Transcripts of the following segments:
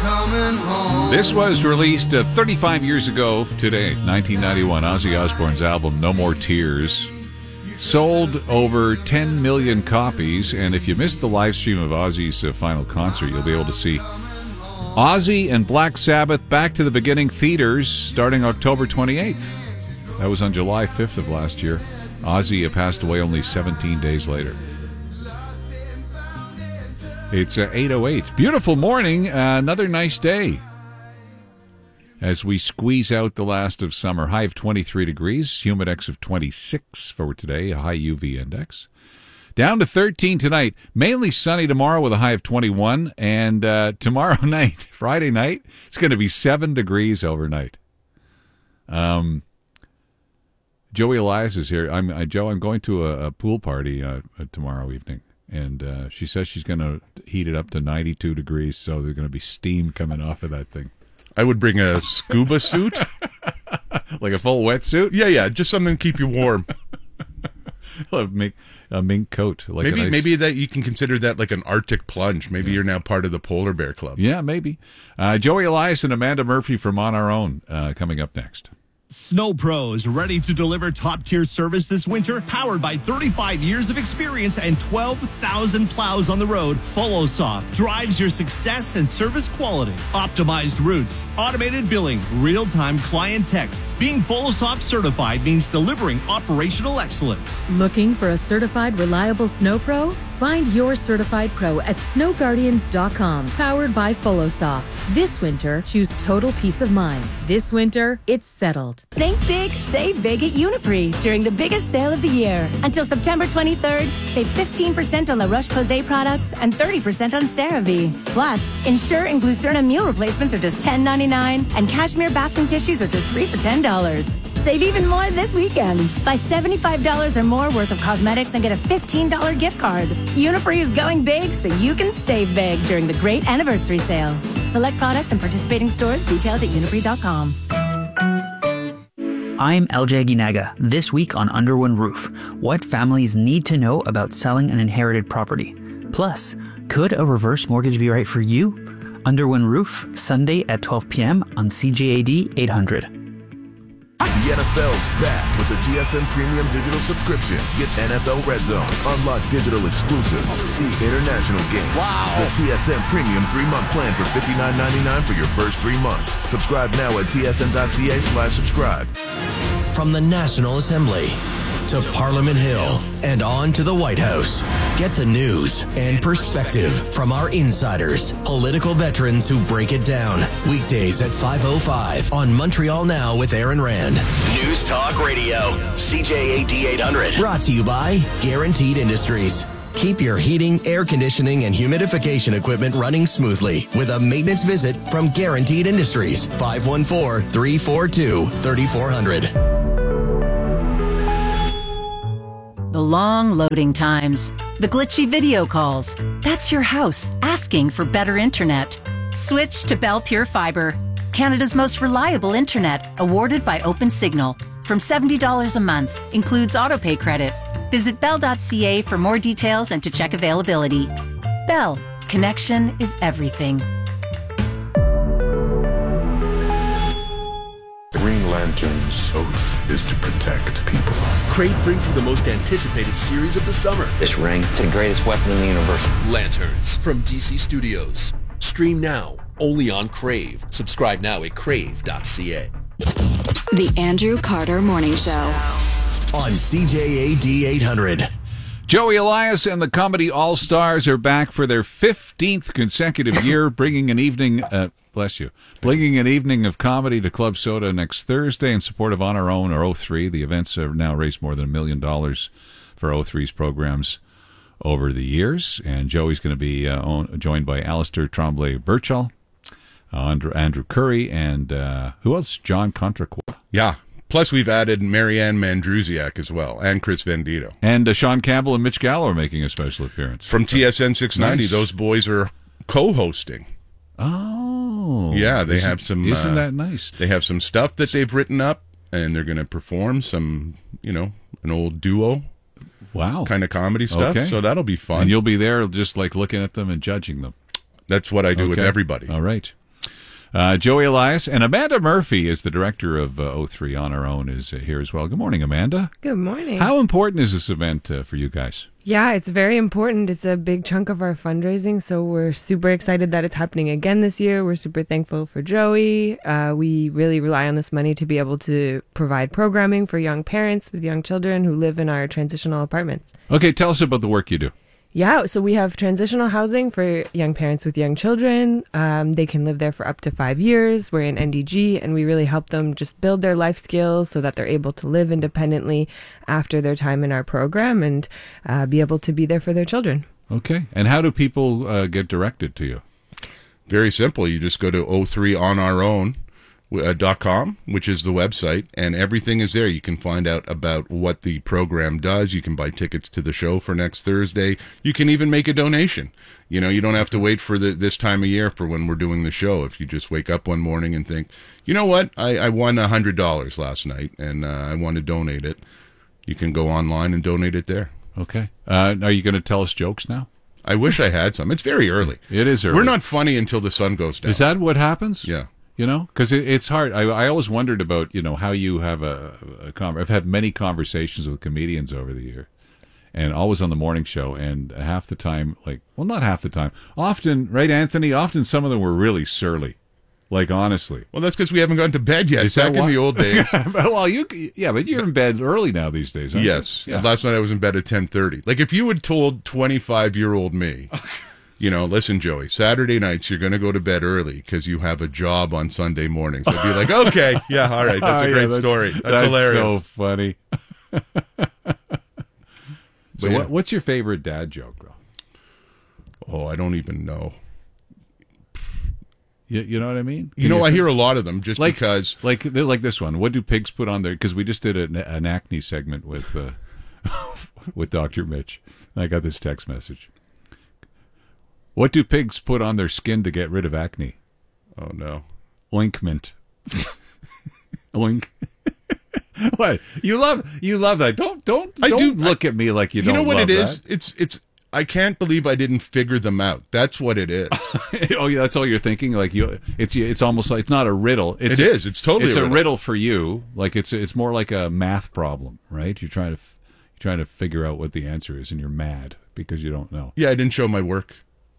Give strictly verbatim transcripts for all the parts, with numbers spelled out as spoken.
coming home. This was released uh, thirty-five years ago today, nineteen ninety-one. Ozzy Osbourne's album, No More Tears, sold over ten million copies. And if you missed the live stream of Ozzy's uh, final concert, you'll be able to see Ozzy and Black Sabbath Back to the Beginning theaters starting October twenty-eighth. That was on July fifth of last year. Ozzy passed away only seventeen days later. It's uh, eight oh eight. Beautiful morning. Uh, another nice day as we squeeze out the last of summer. High of twenty-three degrees. Humidex of twenty-six for today. A high U V index. Down to thirteen tonight. Mainly sunny tomorrow with a high of twenty-one. And uh, tomorrow night, Friday night, it's going to be seven degrees overnight. Um, Joey Elias is here. I'm uh, Joe. I'm going to a, a pool party uh, uh, tomorrow evening. And uh, she says she's going to heat it up to ninety-two degrees, so there's going to be steam coming off of that thing. I would bring a scuba suit. Like a full wetsuit? Yeah, yeah, just something to keep you warm. a, mink, a mink coat. Like maybe nice... maybe that you can consider that like an Arctic plunge. Maybe yeah. You're now part of the Polar Bear Club. Yeah, maybe. Uh, Joey Elias and Amanda Murphy from On Our Own uh, coming up next. Snow Pros, ready to deliver top-tier service this winter, powered by thirty-five years of experience and twelve thousand plows on the road. FollowSoft drives your success and service quality. Optimized routes, automated billing, real-time client texts. Being FollowSoft certified means delivering operational excellence. Looking for a certified, reliable Snow Pro? Find your certified pro at snow guardians dot com. Powered by FollowSoft. This winter, choose total peace of mind. This winter, it's settled. Think big, save big at Uniprix during the biggest sale of the year. Until September twenty-third, save fifteen percent on La Roche-Posay products and thirty percent on CeraVe. Plus, Ensure and Glucerna meal replacements are just ten ninety-nine, and Cashmere bathroom tissues are just three for ten dollars. Save even more this weekend. Buy seventy-five dollars or more worth of cosmetics and get a fifteen dollars gift card. Uniprix is going big so you can save big during the great anniversary sale. Select products and participating stores. Details at uniprix dot com. I'm L J Ginaga. This week on Underwood Roof, what families need to know about selling an inherited property. Plus, could a reverse mortgage be right for you? Underwood Roof, Sunday at twelve p.m. on C J A D eight hundred. The N F L's back with the T S N Premium Digital Subscription. Get N F L Red Zone, unlock digital exclusives, see international games. Wow! The T S N Premium three-month plan for fifty-nine ninety-nine for your first three months. Subscribe now at T S N dot C A slash subscribe. From the National Assembly to Parliament Hill and on to the White House. Get the news and perspective from our insiders, political veterans who break it down. Weekdays at five oh five on Montreal Now with Aaron Rand. News Talk Radio, C J A D eight hundred. Brought to you by Guaranteed Industries. Keep your heating, air conditioning, and humidification equipment running smoothly with a maintenance visit from Guaranteed Industries. five one four, three four two, three four zero zero. The long loading times, the glitchy video calls. That's your house asking for better internet. Switch to Bell Pure Fiber, Canada's most reliable internet, awarded by OpenSignal. From seventy dollars a month, includes autopay credit. Visit bell dot c a for more details and to check availability. Bell, connection is everything. Green Lantern's oath is to protect people. Crave brings you the most anticipated series of the summer. This ring is the greatest weapon in the universe. Lanterns from D C Studios. Stream now, only on Crave. Subscribe now at crave dot c a. The Andrew Carter Morning Show. On C J A D eight hundred. Joey Elias and the Comedy All-Stars are back for their fifteenth consecutive year, bringing an evening, uh, bless you, bringing an evening of comedy to Club Soda next Thursday in support of On Our Own, or O three. The events have now raised more than a million dollars for O three's programs over the years. And Joey's going to be uh, own, joined by Alistair Tremblay-Birchall, uh, Andrew, Andrew Curry, and uh, who else? John Contrecoeur. Yeah. Plus, we've added Marianne Mandrusiak as well, and Chris Vendito. And uh, Sean Campbell and Mitch Gallo are making a special appearance. From T S N six ninety, Nice. Those boys are co-hosting. Oh. Yeah, they isn't, have some... Isn't uh, that nice? They have some stuff that they've written up, and they're going to perform some, you know, an old duo. Wow. Kind of comedy stuff, Okay. so that'll be fun. And you'll be there just like looking at them and judging them. That's what I do with Okay. everybody. All right. Uh, Joey Elias and Amanda Murphy is the director of uh, O three On Our Own is uh, here as well. Good morning, Amanda. Good morning. How important is this event uh, for you guys? Yeah, it's very important. It's a big chunk of our fundraising, so we're super excited that it's happening again this year. We're super thankful for Joey. Uh, we really rely on this money to be able to provide programming for young parents with young children who live in our transitional apartments. Okay, tell us about the work you do. Yeah, so we have transitional housing for young parents with young children. Um, they can live there for up to five years. We're in N D G, and we really help them just build their life skills so that they're able to live independently after their time in our program and uh, be able to be there for their children. Okay, and how do people uh, get directed to you? Very simple. You just go to O three on our own dot com, which is the website, and everything is there. You can find out about what the program does. You can buy tickets to the show for next Thursday. You can even make a donation. You know, you don't have to wait for the, this time of year for when we're doing the show. If you just wake up one morning and think, you know what, I, I won one hundred dollars last night, and uh, I want to donate it, you can go online and donate it there. Okay. Uh, are you going to tell us jokes now? I wish I had some. It's very early. It is early. We're not funny until the sun goes down. Is that what happens? Yeah. You know, because it, it's hard. I, I always wondered about, you know, how you have a, a con- I've had many conversations with comedians over the year, and always on the morning show, and half the time, like, well, not half the time, often, right, Anthony? Often some of them were really surly, like, honestly. Well, that's because we haven't gone to bed yet. Is that Back in why? the old days. Well, you, yeah, but you're in bed early now these days, aren't yes. you? Yeah. Last night I was in bed at ten thirty. Like, if you had told twenty-five-year-old me, you know, listen, Joey, Saturday nights you're going to go to bed early because you have a job on Sunday mornings, I'd be like, okay, yeah, all right, that's a Oh, yeah, great that's, story. That's, that's hilarious. so funny. So yeah. what, what's your favorite dad joke, though? Oh, I don't even know. You, you know what I mean? You know, I hear a lot of them just like, because... Like like this one. What do pigs put on their... Because we just did an, an acne segment with uh, with Doctor Mitch. I got this text message. What do pigs put on their skin to get rid of acne? Oh, no. Ointment. Oink. What? You love you love that. Don't don't I don't do, look I, at me like you, you don't know what love it is? that. It's it's I can't believe I didn't figure them out. That's what it is. Oh yeah, that's all you're thinking. Like you, it's it's almost like it's not a riddle. It's it a, is. It's totally. It's a a riddle. riddle for you. Like it's it's more like a math problem, right? You're trying to you're trying to figure out what the answer is, and you're mad because you don't know. Yeah, I didn't show my work.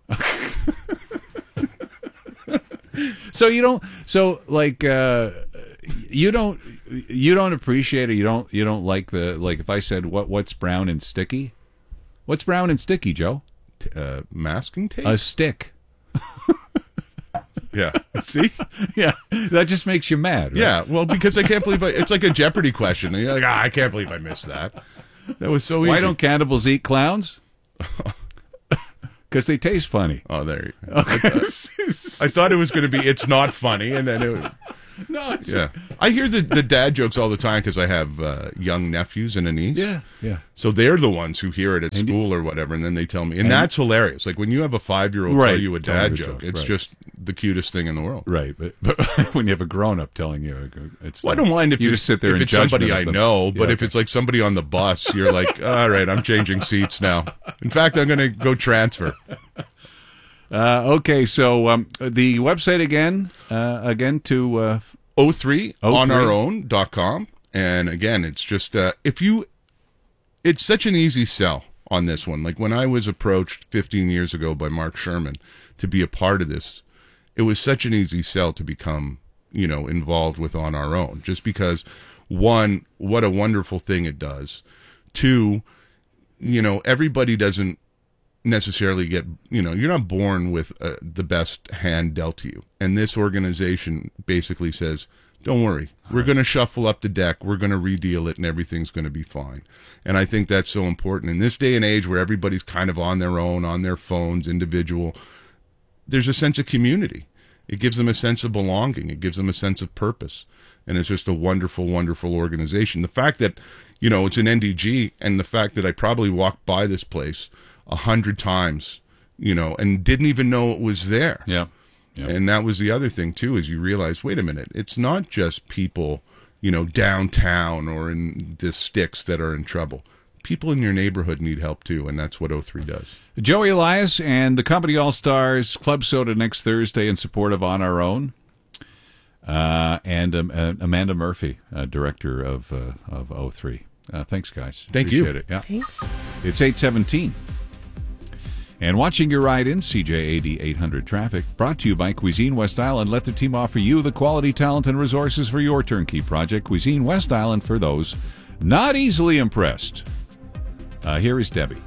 So you don't. So like uh, you don't you don't appreciate it. You don't you don't like the like if I said what what's brown and sticky. What's brown and sticky, Joe? Uh, masking tape? A stick. Yeah. See? Yeah. That just makes you mad, right? Yeah. Well, because I can't believe I, it's like a Jeopardy question. And you're like, ah, I can't believe I missed that. That was so easy. Why don't cannibals eat clowns? Because they taste funny. Oh, there you go. Okay. I, thought, I thought it was going to be, it's not funny. And then it was. No, it's yeah. I hear the, the dad jokes all the time because I have uh, young nephews and a niece. Yeah, yeah. So they're the ones who hear it at and school or whatever, and then they tell me. And, and that's hilarious. Like when you have a five-year-old right, tell you a dad joke, joke, it's right. just the cutest thing in the world. Right, but, but when you have a grown-up telling you, it's well, I don't mind if you just sit there if and it's somebody I them. know, but yeah, if okay. it's like somebody on the bus, you're like, all right, I'm changing seats now. In fact, I'm going to go transfer. Uh, okay, so um, the website again, uh, again to uh, O three on our own dot com, and again, it's just uh, if you, it's such an easy sell on this one. Like when I was approached fifteen years ago by Mark Sherman to be a part of this, it was such an easy sell to become, you know, involved with On Our Own, just because one, what a wonderful thing it does. Two, you know, everybody doesn't necessarily get, you know, you're not born with uh, the best hand dealt to you. And this organization basically says, don't worry, we're going to shuffle up the deck, we're going to redeal it, and everything's going to be fine. And I think that's so important. In this day and age where everybody's kind of on their own, on their phones, individual, there's a sense of community. It gives them a sense of belonging. It gives them a sense of purpose. And it's just a wonderful, wonderful organization. The fact that, you know, it's an N D G, and the fact that I probably walked by this place a hundred times, you know, and didn't even know it was there. Yeah. yeah. And that was the other thing, too, is you realize, wait a minute, it's not just people, you know, downtown or in the sticks that are in trouble. People in your neighborhood need help, too, and that's what O three does. Joey Elias and the Company All-Stars Club Soda next Thursday in support of On Our Own. Uh, and um, uh, Amanda Murphy, uh, director of uh, of O three. Uh, thanks, guys. Thank Appreciate you. It. Yeah. Thanks. It's eight seventeen. And watching your ride in C J A D eight hundred traffic, brought to you by Cuisine West Island. Let the team offer you the quality, talent, and resources for your turnkey project. Cuisine West Island for those not easily impressed. Uh, here is Debbie.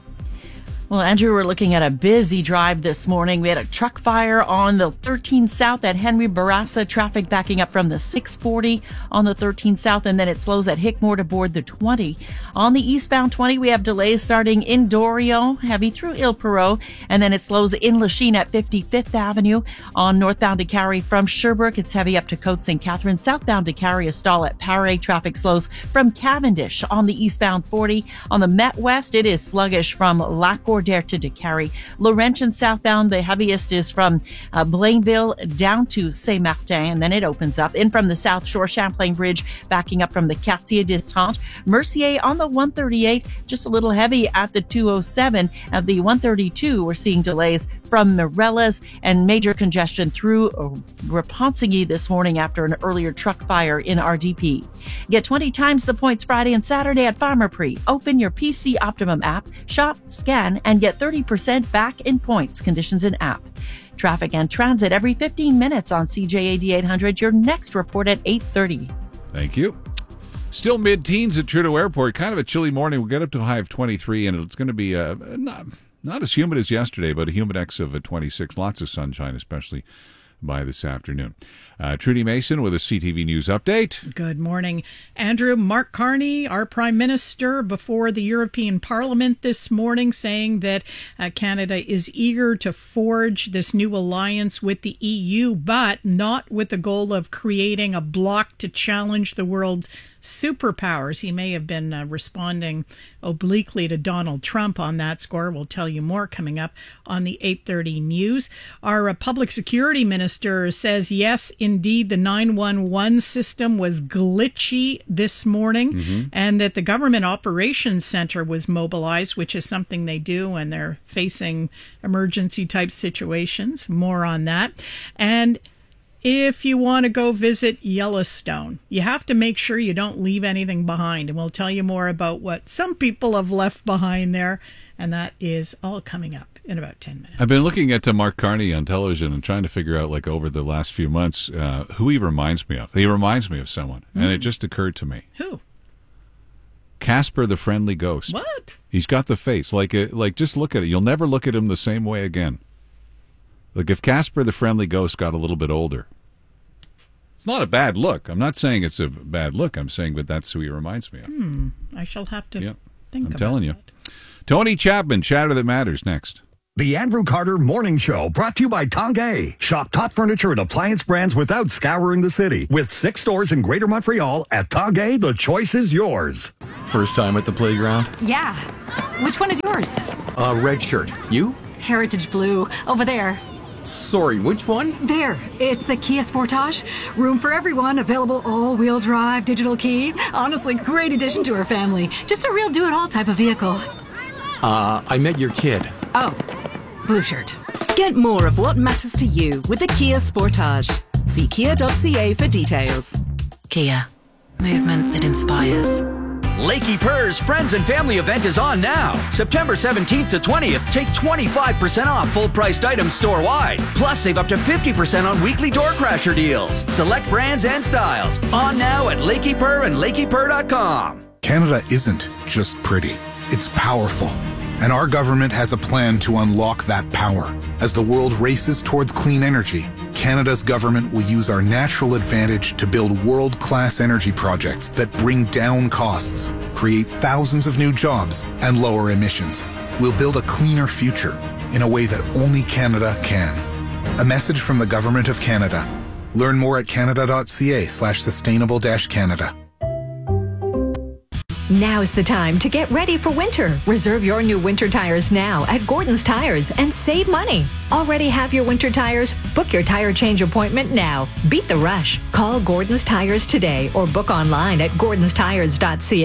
Well, Andrew, we're looking at a busy drive this morning. We had a truck fire on the thirteen South at Henry Barassa, traffic backing up from the six forty on the thirteen South, and then it slows at Hickmore to board the twenty. On the eastbound twenty, we have delays starting in Dorio, heavy through Il Perot, and then it slows in Lachine at fifty-fifth Avenue. On northbound to Cary from Sherbrooke, it's heavy up to Côte Saint Catherine. Southbound to Cary, a stall at Paray. Traffic slows from Cavendish on the eastbound forty. On the Met West, it is sluggish from Lac Gordier to DeCary. Laurentian southbound, the heaviest is from uh, Blainville down to Saint-Martin, and then it opens up. In from the South Shore, Champlain Bridge, backing up from the Quartier d'Estaing. Mercier on the one thirty-eight, just a little heavy at the two oh seven. At the one thirty-two, we're seeing delays from Morellas and major congestion through Repentigny this morning after an earlier truck fire in R D P. Get twenty times the points Friday and Saturday at Pharmaprix. Open your P C Optimum app, shop, scan, and get thirty percent back in points. Conditions in app. Traffic and transit every fifteen minutes on C J A D eight hundred. Your next report at eight thirty. Thank you. Still mid-teens at Trudeau Airport. Kind of a chilly morning. We'll get up to a high of twenty-three, and it's going to be uh, not, not as humid as yesterday, but a humidex of a twenty-six. Lots of sunshine, especially by this afternoon. Uh, Trudy Mason with a C T V News update. Good morning. Andrew, Mark Carney, our Prime Minister, before the European Parliament this morning, saying that uh, Canada is eager to forge this new alliance with the E U, but not with the goal of creating a bloc to challenge the world's superpowers. He may have been uh, responding obliquely to Donald Trump on that score. We'll tell you more coming up on the eight thirty news. Our uh, public security minister says, yes, indeed, the nine one one system was glitchy this morning, mm-hmm. and that the Government Operations Center was mobilized, which is something they do when they're facing emergency type situations. More on that. And if you want to go visit Yellowstone, you have to make sure you don't leave anything behind. And we'll tell you more about what some people have left behind there. And that is all coming up in about ten minutes. I've been looking at uh, Mark Carney on television and trying to figure out, like, over the last few months, uh, who he reminds me of. He reminds me of someone. Mm. And it just occurred to me. Who? Casper the Friendly Ghost. What? He's got the face. Like, a, like just look at it. You'll never look at him the same way again. Like, if Casper the Friendly Ghost got a little bit older. It's not a bad look. I'm not saying it's a bad look. I'm saying that that's who he reminds me of. Hmm. I shall have to yep. think I'm about telling you. that. Tony Chapman, Chatter That Matters, next. The Andrew Carter Morning Show, brought to you by Tanguay. Shop top furniture and appliance brands without scouring the city. With six stores in Greater Montreal, at Tanguay, the choice is yours. First time at the playground? Yeah. Which one is yours? Uh, red shirt. You? Heritage Blue. Over there. Sorry, which one? There. It's the Kia Sportage. Room for everyone. Available all-wheel drive, digital key. Honestly, great addition to our family. Just a real do-it-all type of vehicle. Uh, I met your kid. Oh, blue shirt. Get more of what matters to you with the Kia Sportage. See kia dot c a for details. Kia. Movement that inspires. Lakey Purr's Friends and Family event is on now. September seventeenth to twentieth, take twenty-five percent off full-priced items store-wide. Plus, save up to fifty percent on weekly door crasher deals. Select brands and styles. On now at Lakey Purr and lakey purr dot com. Canada isn't just pretty. It's powerful. And our government has a plan to unlock that power. As the world races towards clean energy, Canada's government will use our natural advantage to build world-class energy projects that bring down costs, create thousands of new jobs, and lower emissions. We'll build a cleaner future in a way that only Canada can. A message from the Government of Canada. Learn more at canada dot c a slash sustainable dash Canada. Now's the time to get ready for winter. Reserve your new winter tires now at Gordon's Tires and save money. Already have your winter tires? Book your tire change appointment now. Beat the rush. Call Gordon's Tires today or book online at gordons tires dot c a.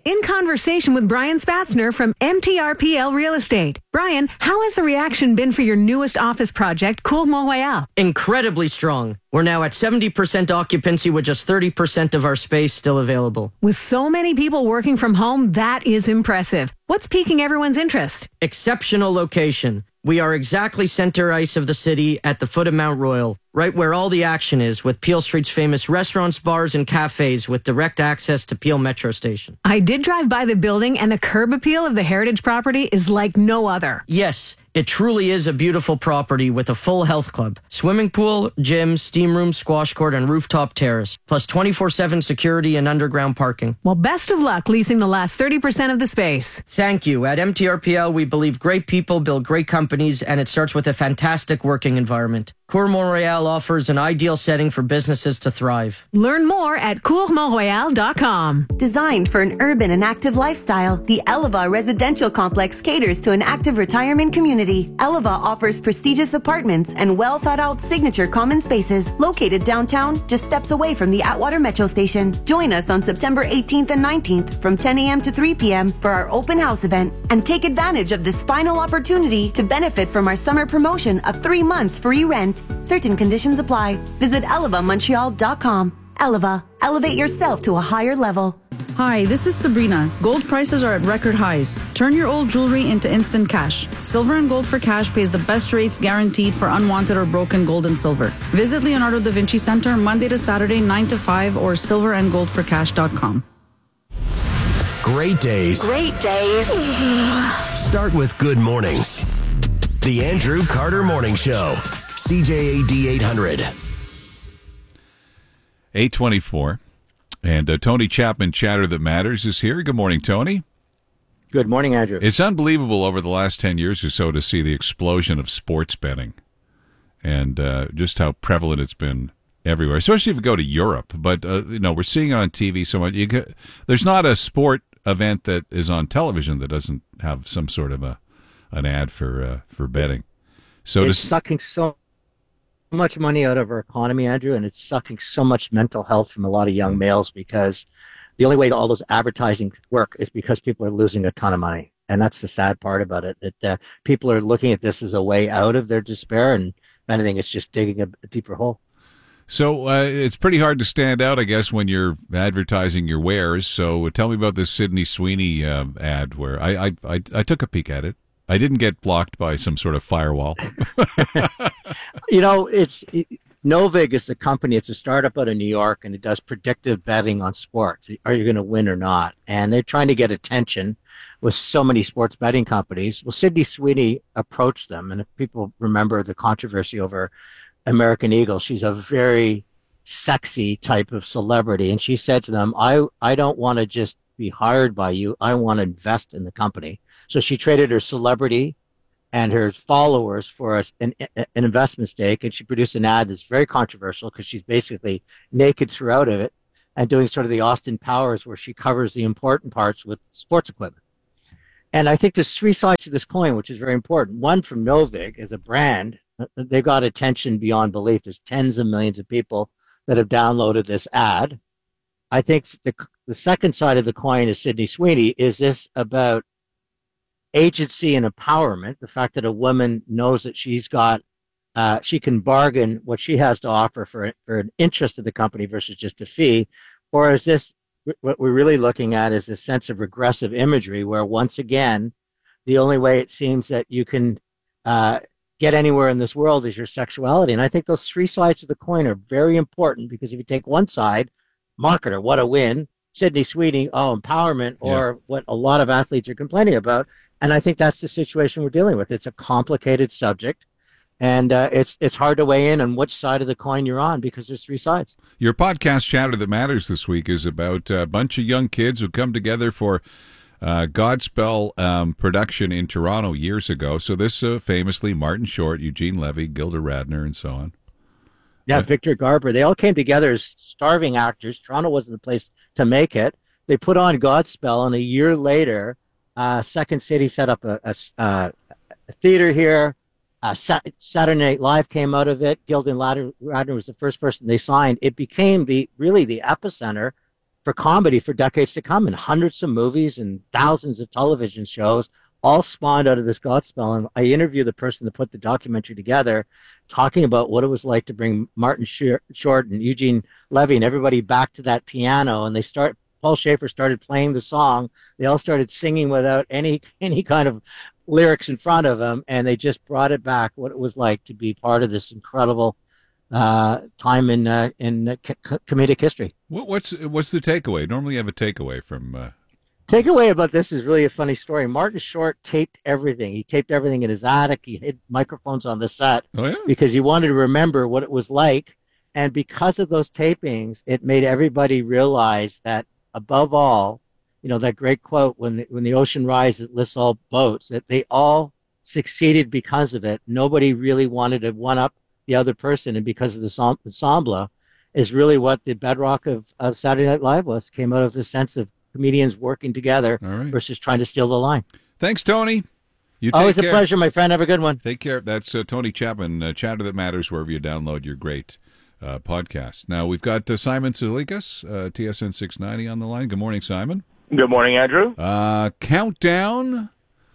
in conversation with Brian Spatzner from M T R P L Real Estate. Brian, how has the reaction been for your newest office project, Cour Mont-Royal? Incredibly strong. We're now at seventy percent occupancy with just thirty percent of our space still available. With so many people working from home, that is impressive. What's piquing everyone's interest? Exceptional location. We are exactly center ice of the city at the foot of Mount Royal, right where all the action is, with Peel Street's famous restaurants, bars, and cafes with direct access to Peel Metro Station. I did drive by the building, and the curb appeal of the heritage property is like no other. Yes, it truly is a beautiful property with a full health club, swimming pool, gym, steam room, squash court, and rooftop terrace, plus twenty-four seven security and underground parking. Well, best of luck leasing the last thirty percent of the space. Thank you. At M T R P L, we believe great people build great companies, and it starts with a fantastic working environment. Cour Mont-Royal offers an ideal setting for businesses to thrive. Learn more at cour mont royal dot com. Designed for an urban and active lifestyle, the Eleva Residential Complex caters to an active retirement community. Eleva offers prestigious apartments and well-thought-out signature common spaces located downtown, just steps away from the Atwater Metro Station. Join us on September eighteenth and nineteenth from ten a.m. to three p.m. for our open house event, and take advantage of this final opportunity to benefit from our summer promotion of three months free rent. Certain conditions apply. Visit eleva montreal dot com. Eleva, elevate yourself to a higher level. Hi, this is Sabrina. Gold prices are at record highs. Turn your old jewelry into instant cash. Silver and Gold for Cash pays the best rates guaranteed for unwanted or broken gold and silver. Visit Leonardo da Vinci Center Monday to Saturday, nine to five, or silver and gold for cash dot com. Great days. Great days. Start with good mornings. The Andrew Carter Morning Show. C J A D eight hundred. eight twenty-four. And uh, Tony Chapman, Chatter That Matters, is here. Good morning, Tony. Good morning, Andrew. It's unbelievable over the last ten years or so to see the explosion of sports betting and uh, just how prevalent it's been everywhere, especially if you go to Europe. But, uh, you know, we're seeing it on T V so much. You get, there's not a sport event that is on television that doesn't have some sort of a an ad for uh, for betting. So it's to, sucking so much money out of our economy, Andrew, and it's sucking so much mental health from a lot of young males, because the only way all those advertising work is because people are losing a ton of money. And that's the sad part about it, that uh, people are looking at this as a way out of their despair, and if anything, it's just digging a, a deeper hole. So uh, it's pretty hard to stand out, I guess, when you're advertising your wares. So tell me about this Sydney Sweeney uh, ad where I, I, I, I took a peek at it. I didn't get blocked by some sort of firewall. You know, it's it, Novig is the company. It's a startup out of New York, and it does predictive betting on sports. Are you going to win or not? And they're trying to get attention with so many sports betting companies. Well, Sydney Sweeney approached them, and if people remember the controversy over American Eagle, she's a very sexy type of celebrity, and she said to them, I, I don't want to just be hired by you. I want to invest in the company. So she traded her celebrity and her followers for a, an, an investment stake, and she produced an ad that's very controversial because she's basically naked throughout of it and doing sort of the Austin Powers where she covers the important parts with sports equipment. And I think there's three sides to this coin, which is very important. One, from Novig as a brand, they got attention beyond belief. There's tens of millions of people that have downloaded this ad. I think the, the second side of the coin is Sydney Sweeney. Is this about agency and empowerment, the fact that a woman knows that she's got, uh, she can bargain what she has to offer for, for an interest of the company versus just a fee? Or is this, what we're really looking at is this sense of regressive imagery where, once again, the only way it seems that you can uh, get anywhere in this world is your sexuality? And I think those three sides of the coin are very important, because if you take one side, marketer, what a win, Sydney Sweeney, oh, empowerment, or yeah. what a lot of athletes are complaining about. And I think that's the situation we're dealing with. It's a complicated subject, and uh, it's it's hard to weigh in on which side of the coin you're on, because there's three sides. Your podcast, Chatter That Matters, this week is about a bunch of young kids who come together for uh, Godspell um, production in Toronto years ago. So this uh, famously Martin Short, Eugene Levy, Gilda Radner, and so on. Yeah, Victor Garber. They all came together as starving actors. Toronto wasn't the place to make it. They put on Godspell, and a year later, uh, Second City set up a, a, a theater here. Uh, Saturday Night Live came out of it. Gilda Radner was the first person they signed. It became the really the epicenter for comedy for decades to come, and hundreds of movies and thousands of television shows all spawned out of this Godspell. And I interviewed the person that put the documentary together, talking about what it was like to bring Martin Short and Eugene Levy and everybody back to that piano. And they start, Paul Schaefer started playing the song. They all started singing without any any kind of lyrics in front of them, and they just brought it back, what it was like to be part of this incredible uh, time in uh, in uh, c- comedic history. What, what's what's the takeaway? Normally, you have a takeaway from. Uh... Takeaway about this is really a funny story. Martin Short taped everything. He taped everything in his attic. He hid microphones on the set oh, yeah? because he wanted to remember what it was like. And because of those tapings, it made everybody realize that, above all, you know, that great quote, when the, when the ocean rises, it lifts all boats, that they all succeeded because of it. Nobody really wanted to one-up the other person, and because of the ensemble is really what the bedrock of, of Saturday Night Live was. Came out of the sense of comedians working together right. versus trying to steal the line. Thanks, Tony. You take Always care. a pleasure, my friend. Have a good one. Take care. That's uh, Tony Chapman, uh, Chatter That Matters, wherever you download your great uh, podcast. Now, we've got uh, Simon Tsoulikas, uh, T S N six ninety on the line. Good morning, Simon. Good morning, Andrew. Uh, countdown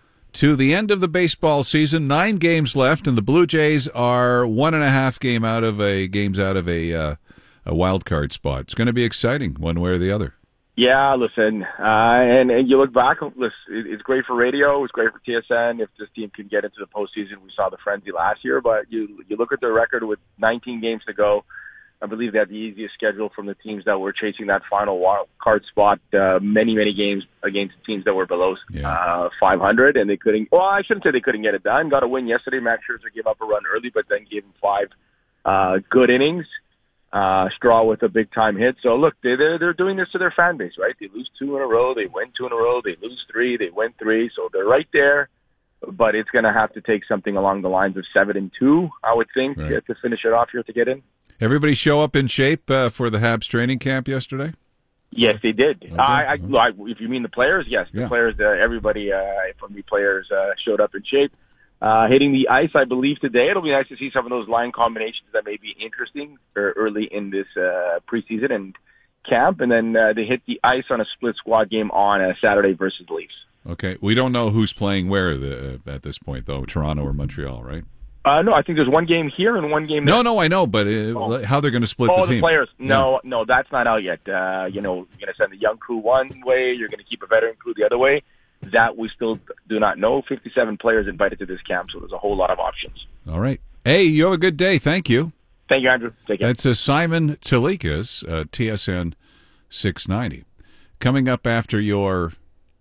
to the end of the baseball season. Nine games left, and the Blue Jays are one and a half game out of a games out of a uh, a wild card spot. It's going to be exciting, one way or the other. Yeah, listen, uh, and, and you look back, listen, it's great for radio, it's great for T S N if this team can get into the postseason. We saw the frenzy last year, but you you look at their record with nineteen games to go. I believe they had the easiest schedule from the teams that were chasing that final wild card spot. Uh, many, many games against teams that were below yeah. uh, five hundred, and they couldn't. Well, I shouldn't say they couldn't get it done. Got a win yesterday. Max Scherzer gave up a run early, but then gave him five uh, good innings. Uh, Straw with a big time hit. So look, they they're they're doing this to their fan base, right? They lose two in a row, they win two in a row, they lose three, they win three. So they're right there. But it's going to have to take something along the lines of seven and two, I would think, right. to finish it off here to get in. Everybody show up in shape uh, for the Habs training camp yesterday? Yes, they did. Okay. I, I, I, if you mean the players, yes, the yeah. players, uh, everybody uh, from the players uh, showed up in shape. Uh, hitting the ice, I believe, today. It'll be nice to see some of those line combinations that may be interesting early in this uh, preseason and camp. And then uh, they hit the ice on a split squad game on a Saturday versus the Leafs. Okay. We don't know who's playing where the, uh, at this point, though, Toronto or Montreal, right? Uh, no, I think there's one game here and one game there. No, no, I know, but uh, oh. how they're going to split oh, the team. Oh, the players. No, yeah. no, that's not out yet. Uh, you know, you're going to send the young crew one way, you're going to keep a veteran crew the other way. That we still do not know. fifty-seven players invited to this camp, so there's a whole lot of options. All right. Hey, you have a good day. Thank you. Thank you, Andrew. Take care. That's uh, Simon Tsoulikas, uh, T S N six ninety. Coming up after your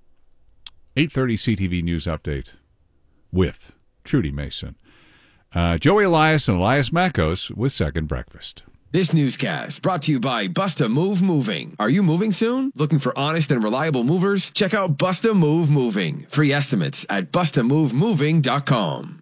eight thirty C T V News Update with Trudy Mason. Uh, Joey Elias and Elias Makos with Second Breakfast. This newscast brought to you by Busta Move Moving. Are you moving soon? Looking for honest and reliable movers? Check out Busta Move Moving. Free estimates at busta move moving dot com.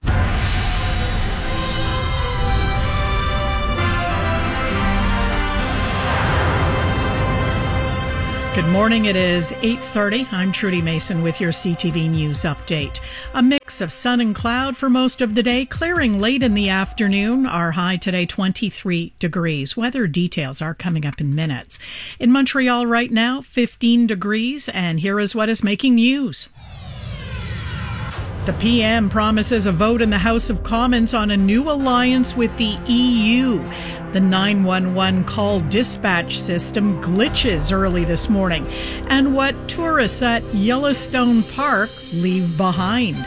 Good morning. It is eight thirty. I'm Trudy Mason with your C T V News Update. A mix of sun and cloud for most of the day, clearing late in the afternoon. Our high today, twenty-three degrees. Weather details are coming up in minutes. In Montreal right now, fifteen degrees, and here is what is making news. The P M promises a vote in the House of Commons on a new alliance with the E U. The nine one one call dispatch system glitches early this morning, and what tourists at Yellowstone Park leave behind.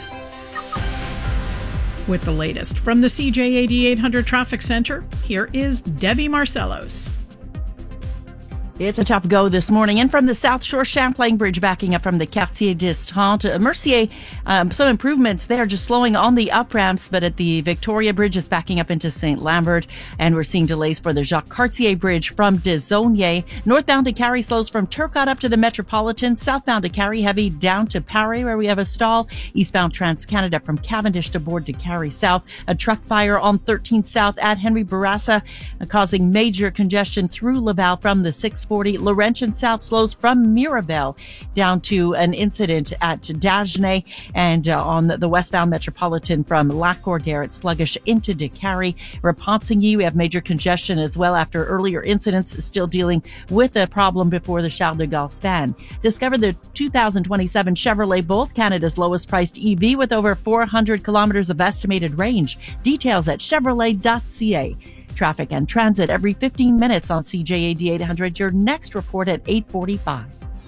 With the latest from the C J eighty-eight hundred Traffic Center, here is Debbie Marcellos. It's a tough go this morning. And from the South Shore, Champlain Bridge backing up from the Quartier des Trente. Mercier, um, some improvements there, just slowing on the up ramps, but at the Victoria Bridge, it's backing up into Saint Lambert. And we're seeing delays for the Jacques Cartier Bridge from Desaulniers. Northbound to Carrie slows from Turcotte up to the Metropolitan. Southbound to Carrie heavy down to Paré, where we have a stall. Eastbound Trans-Canada from Cavendish to Board to Carrie South. A truck fire on thirteenth South at Henry Bourassa, uh, causing major congestion through Laval from the six forty. Laurentian South slows from Mirabel down to an incident at Dagenais, and uh, on the, the westbound Metropolitan from Lac-Cordaire, it's sluggish into Décarie. Repentigny, we have major congestion as well after earlier incidents, still dealing with a problem before the Charles de Gaulle stand. Discover the two thousand twenty-seven Chevrolet Bolt, Canada's lowest priced E V with over four hundred kilometers of estimated range. Details at chevrolet dot c a. Traffic and transit every fifteen minutes on C J A D eight hundred. Your next report at eight forty-five.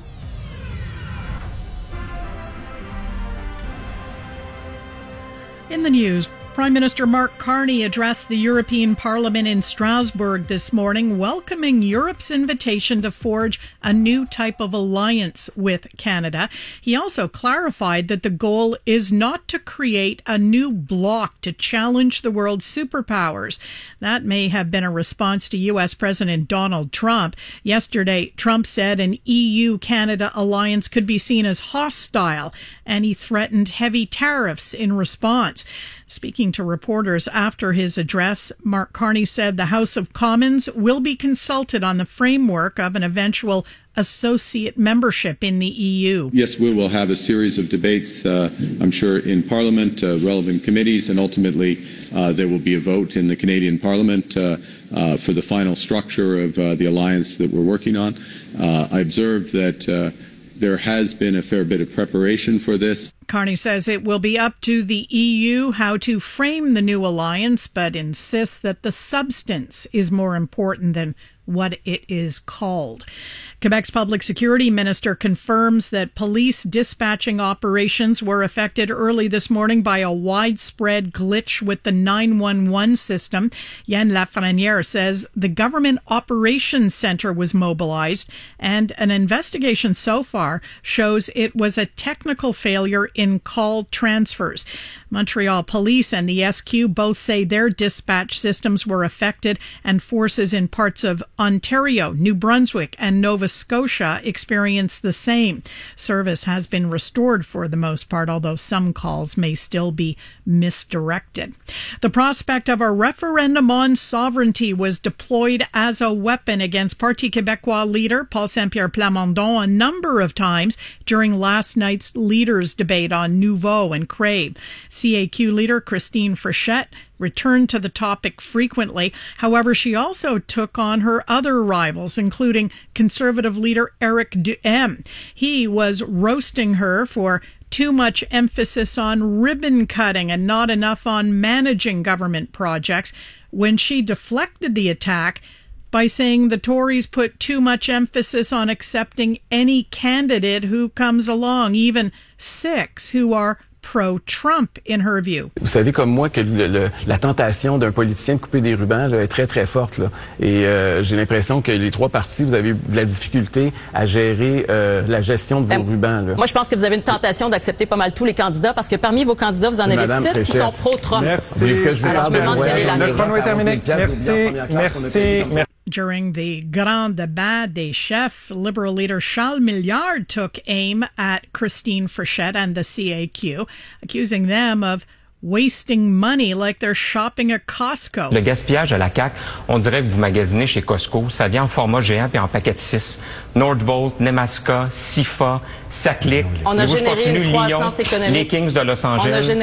In the news, Prime Minister Mark Carney addressed the European Parliament in Strasbourg this morning, welcoming Europe's invitation to forge a new type of alliance with Canada. He also clarified that the goal is not to create a new bloc to challenge the world's superpowers. That may have been a response to U S President Donald Trump. Yesterday, Trump said an E U-Canada alliance could be seen as hostile, and he threatened heavy tariffs in response. Speaking to reporters after his address, Mark Carney said the House of Commons will be consulted on the framework of an eventual associate membership in the E U. Yes, we will have a series of debates, uh, I'm sure, in Parliament, uh, relevant committees, and ultimately uh, there will be a vote in the Canadian Parliament uh, uh, for the final structure of uh, the alliance that we're working on. Uh, I observe that uh, there has been a fair bit of preparation for this. Carney says it will be up to the E U how to frame the new alliance, but insists that the substance is more important than what it is called. Quebec's public security minister confirms that police dispatching operations were affected early this morning by a widespread glitch with the nine one one system. Yann Lafrenière says the government operations center was mobilized, and an investigation so far shows it was a technical failure in call transfers. Montreal Police and the S Q both say their dispatch systems were affected, and forces in parts of Ontario, New Brunswick, and Nova Scotia experienced the same. Service has been restored for the most part, although some calls may still be misdirected. The prospect of a referendum on sovereignty was deployed as a weapon against Parti Québécois leader Paul Saint-Pierre Plamondon a number of times during last night's leaders' debate on Nouveau and Crave. C A Q leader Christine Frechette returned to the topic frequently. However, she also took on her other rivals, including Conservative leader Eric Duhem. He was roasting her for too much emphasis on ribbon cutting and not enough on managing government projects, when she deflected the attack by saying the Tories put too much emphasis on accepting any candidate who comes along, even six who are pro-Trump, in her view. Vous savez comme moi que le, le, la tentation d'un politicien de couper des rubans là, est très très forte. Là. Et euh, j'ai l'impression que les trois partis, vous avez de la difficulté à gérer euh, la gestion de vos euh, rubans. Là. Moi, je pense que vous avez une tentation d'accepter pas mal tous les candidats, parce que parmi vos candidats, vous en avez Madame six Préchette. qui sont pro-Trump. Merci. Alors, je me demande quelle est la règle. Le chrono est terminé. Merci. Merci. Merci. During the grand débat des chefs, Liberal leader Charles Milliard took aim at Christine Frechette and the C A Q, accusing them of wasting money like they're shopping at Costco. Le gaspillage à la C A Q, on dirait que vous magasinez chez Costco. Ça vient en format géant puis en paquet de six. Nordvolt, Nemaska, Sifa, Saclic. On a généré une croissance économique. Les Kings de Los Angeles.